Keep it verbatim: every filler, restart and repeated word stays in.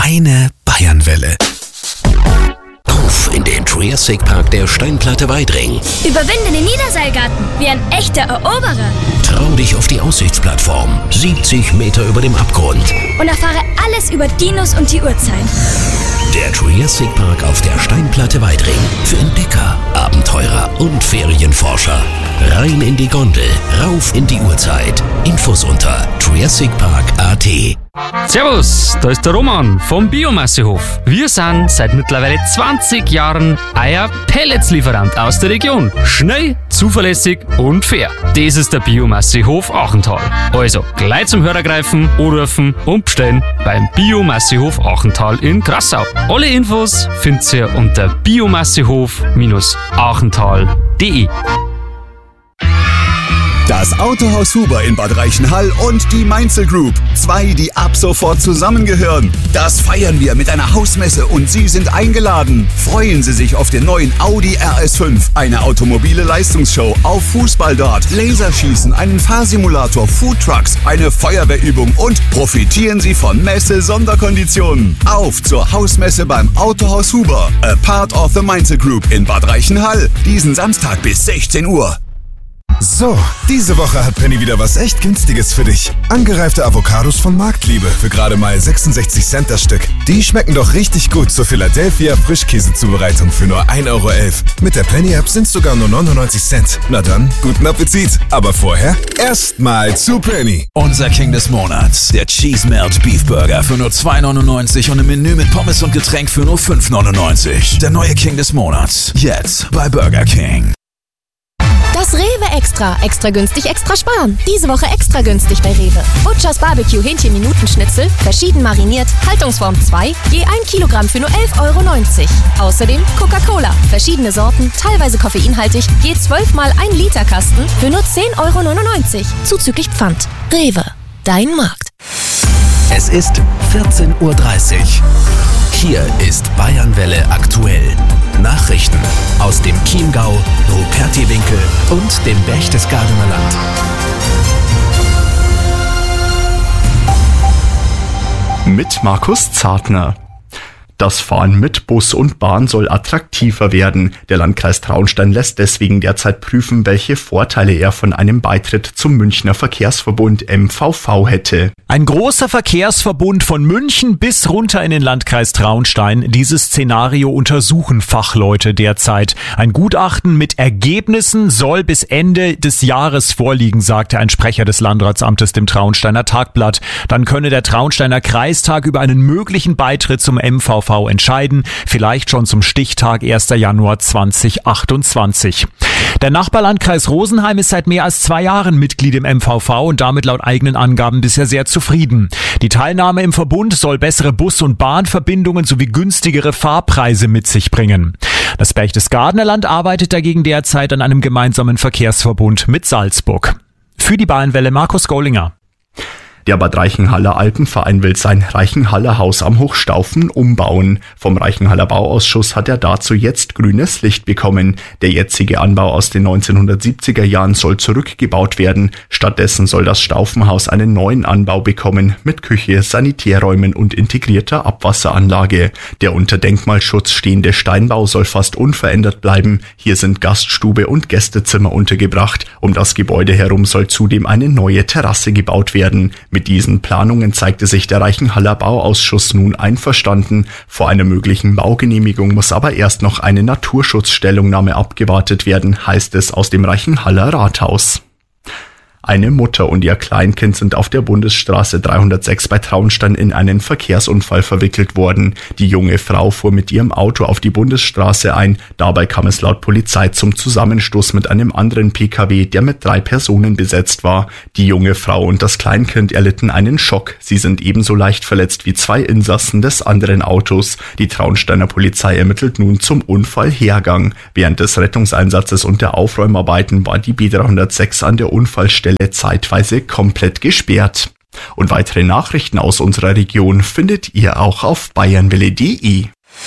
Deine Bayernwelle. Auf in den Triassic Park der Steinplatte Weidring. Überwinde den Niederseilgarten wie ein echter Eroberer. Trau dich auf die Aussichtsplattform, siebzig Meter über dem Abgrund. Und erfahre alles über Dinos und die Urzeit. Der Triassic Park auf der Steinplatte Weidring. Für Entdecker, Abenteurer und Ferienforscher. Rein in die Gondel, rauf in die Urzeit. Infos unter triassic park punkt a t. Servus, da ist der Roman vom Biomassehof. Wir sind seit mittlerweile zwanzig Jahren euer Pelletslieferant aus der Region. Schnell, zuverlässig und fair. Das ist der Biomassehof Achental. Also gleich zum Hörer greifen, anrufen und bestellen beim Biomassehof Achental in Grassau. Alle Infos findet ihr unter biomassehof achental punkt de. Das Autohaus Huber in Bad Reichenhall und die Mainzel Group. Zwei, die ab sofort zusammengehören. Das feiern wir mit einer Hausmesse und Sie sind eingeladen. Freuen Sie sich auf den neuen Audi R S fünf, eine automobile Leistungsshow, auf Fußballdart, Laserschießen, einen Fahrsimulator, Foodtrucks, eine Feuerwehrübung und profitieren Sie von Messe-Sonderkonditionen. Auf zur Hausmesse beim Autohaus Huber, a part of the Mainzel Group in Bad Reichenhall. Diesen Samstag bis sechzehn Uhr. So, diese Woche hat Penny wieder was echt Günstiges für dich. Angereifte Avocados von Marktliebe für gerade mal sechsundsechzig Cent das Stück. Die schmecken doch richtig gut zur Philadelphia Frischkäsezubereitung für nur ein Euro elf. Mit der Penny-App sind sogar nur neunundneunzig Cent. Na dann, guten Appetit. Aber vorher erstmal zu Penny. Unser King des Monats, der Cheese Melt Beef Burger für nur zwei neunundneunzig und ein Menü mit Pommes und Getränk für nur fünf neunundneunzig. Der neue King des Monats, jetzt bei Burger King. Das Rewe Extra. Extra günstig, extra sparen. Diese Woche extra günstig bei Rewe. Butchers Barbecue Hähnchen-Minutenschnitzel, verschieden mariniert, Haltungsform zwei, je ein Kilogramm für nur elf Euro neunzig. Außerdem Coca-Cola, verschiedene Sorten, teilweise koffeinhaltig, je zwölf mal ein Liter Kasten für nur zehn Euro neunundneunzig. Zuzüglich Pfand. Rewe. Dein Markt. Es ist vierzehn Uhr dreißig. Hier ist Bayernwelle aktuell. Nachrichten aus dem Chiemgau, Rupertiwinkel und dem Berchtesgadener Land. Mit Markus Zartner. Das Fahren mit Bus und Bahn soll attraktiver werden. Der Landkreis Traunstein lässt deswegen derzeit prüfen, welche Vorteile er von einem Beitritt zum Münchner Verkehrsverbund M V V hätte. Ein großer Verkehrsverbund von München bis runter in den Landkreis Traunstein. Dieses Szenario untersuchen Fachleute derzeit. Ein Gutachten mit Ergebnissen soll bis Ende des Jahres vorliegen, sagte ein Sprecher des Landratsamtes dem Traunsteiner Tagblatt. Dann könne der Traunsteiner Kreistag über einen möglichen Beitritt zum M V V entscheiden, vielleicht schon zum Stichtag erster Januar zweitausendachtundzwanzig. Der Nachbarlandkreis Rosenheim ist seit mehr als zwei Jahren Mitglied im M V V und damit laut eigenen Angaben bisher sehr zufrieden. Die Teilnahme im Verbund soll bessere Bus- und Bahnverbindungen sowie günstigere Fahrpreise mit sich bringen. Das Berchtesgadener Land arbeitet dagegen derzeit an einem gemeinsamen Verkehrsverbund mit Salzburg. Für die Bayernwelle Markus Gollinger. Der Bad Reichenhaller Alpenverein will sein Reichenhaller Haus am Hochstaufen umbauen. Vom Reichenhaller Bauausschuss hat er dazu jetzt grünes Licht bekommen. Der jetzige Anbau aus den neunzehnhundertsiebziger Jahren soll zurückgebaut werden. Stattdessen soll das Staufenhaus einen neuen Anbau bekommen mit Küche, Sanitärräumen und integrierter Abwasseranlage. Der unter Denkmalschutz stehende Steinbau soll fast unverändert bleiben. Hier sind Gaststube und Gästezimmer untergebracht. Um das Gebäude herum soll zudem eine neue Terrasse gebaut werden. Mit diesen Planungen zeigte sich der Reichenhaller Bauausschuss nun einverstanden. Vor einer möglichen Baugenehmigung muss aber erst noch eine Naturschutzstellungnahme abgewartet werden, heißt es aus dem Reichenhaller Rathaus. Eine Mutter und ihr Kleinkind sind auf der Bundesstraße dreihundertsechs bei Traunstein in einen Verkehrsunfall verwickelt worden. Die junge Frau fuhr mit ihrem Auto auf die Bundesstraße ein. Dabei kam es laut Polizei zum Zusammenstoß mit einem anderen P K W, der mit drei Personen besetzt war. Die junge Frau und das Kleinkind erlitten einen Schock. Sie sind ebenso leicht verletzt wie zwei Insassen des anderen Autos. Die Traunsteiner Polizei ermittelt nun zum Unfallhergang. Während des Rettungseinsatzes und der Aufräumarbeiten war die B dreihundertsechs an der Unfallstelle zeitweise komplett gesperrt. Und weitere Nachrichten aus unserer Region findet ihr auch auf bayernwelle punkt de.